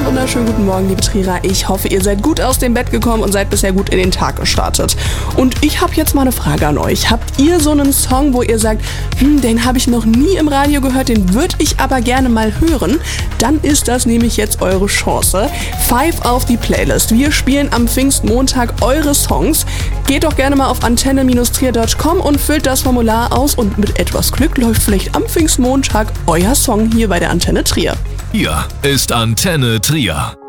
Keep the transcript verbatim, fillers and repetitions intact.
wunderschönen guten Morgen, liebe Trierer. Ich hoffe, ihr seid gut aus dem Bett gekommen und seid bisher gut in den Tag gestartet. Und ich habe jetzt mal eine Frage an euch. Habt ihr so einen Song, wo ihr sagt, hm, den habe ich noch nie im Radio gehört, den würde ich aber gerne mal hören? Dann ist das nämlich jetzt eure Chance. Five auf die Playlist. Wir spielen am Pfingstmontag eure Songs. Geht doch gerne mal auf antenne Trier punkt com und füllt das Formular aus und mit etwas Glück läuft vielleicht am Pfingstmontag euer Song hier bei der Antenne Trier. Hier ist Antenne Trier.